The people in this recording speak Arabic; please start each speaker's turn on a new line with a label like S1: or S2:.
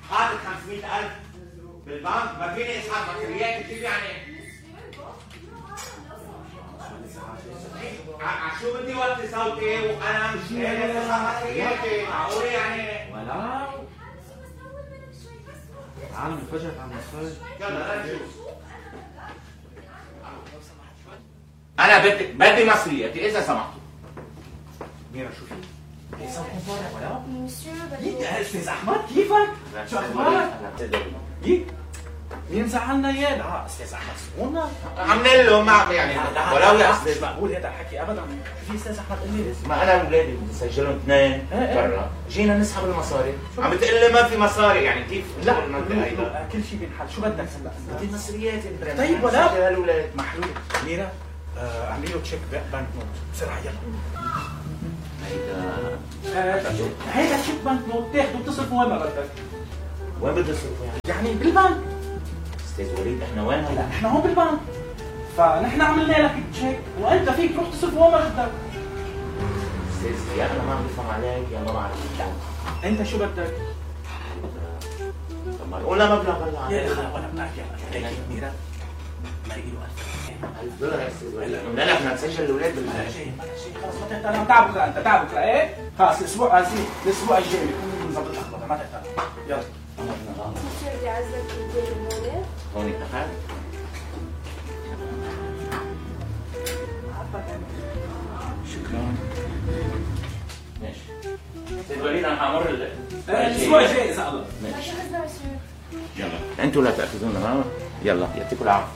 S1: حاطط 500,000 بالبنك، ما فيني اسحب مصريات. كيف يعني؟ شو بدي وطي صوتي وانا مش قادر اسحب مصرياتي؟ معقول يعني؟
S2: ولا العالم انفجرت عم نتفرج.
S1: يلا نشوف. انا بدي مصرياتي اذا سمحتوا.
S2: ميرا شو في؟ ايه صوتكم طالع ولا؟
S3: مسيو
S2: يك استاذ احمد كيفك؟ شو اخبارك؟ يك مين مزعلنا اياه؟ لا استاذ احمد سكونا
S1: عاملين له ما يعني ولو يا
S2: مش مقبول هذا الحكي ابدا. في استاذ احمد قال لي
S1: ما انا واولادي بدي اسجلهم اثنين برا، جينا نسحب المصاري. عم بتقول لي ما في مصاري، يعني كيف؟
S2: لا كل شيء بينحل. شو بدك هلا؟
S1: بدي مصرياتي.
S2: طيب ولا
S1: سجل هالولاد
S2: محلول. ميرا اعملي له تشيك بانك نوت بسرعه يلا. هيدا تشيك بانك نوت تاخده بتصرفه وين ما بدك.
S1: وين بدي اصرفه
S2: يعني بالبنك.
S1: استاذ وليد احنا وين هلا؟
S2: لا احنا هون بالبنك، فنحن عملنا لك تشيك وانت فيك تروح تصرفه وين ما بدك.
S1: استاذ يا انا ما عم بفهم عليك يا ما بعرف. لا
S2: انت شو بدك؟
S1: طب ما قولنا مبلغ هلا.
S2: يا اخي ولا بنعرف يلا ميرا لاقي له
S1: $1000 يا استاذ وليد. قلنا لك بدنا نسجل الاولاد
S2: لا شيء خلص ما تهتم. تعب بكره انت تعب بكره. ايه خلص الاسبوع الجاي بكون نظبط الاخبار ما تهتم. يلا
S3: مسيو بدي اعزك البيت هون.
S1: هون اتفقنا.
S2: شكرا.
S1: ماشي استاذ وليد انا حامر
S2: الاسبوع الجاي اذا الله.
S3: شو قصدك مسيو؟
S1: يلا انتوا لا تاخذونا. يلا يعطيكم العافيه.